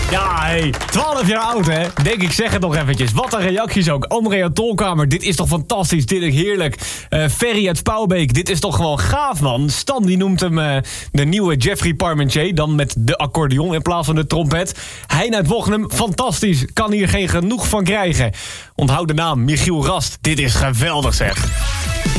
Ja, hey, 12 jaar oud, hè? Denk ik, zeg het nog eventjes. Wat een reacties ook. Andrea Tolkamer, dit is toch fantastisch, dit is heerlijk. Ferry uit Spouwbeek, dit is toch gewoon gaaf, man. Stan, die noemt hem de nieuwe Jeffrey Parmentier, dan met de accordeon in plaats van de trompet. Hein uit Wochnum, fantastisch. Kan hier geen genoeg van krijgen. Onthoud de naam, Michiel Rast. Dit is geweldig, zeg.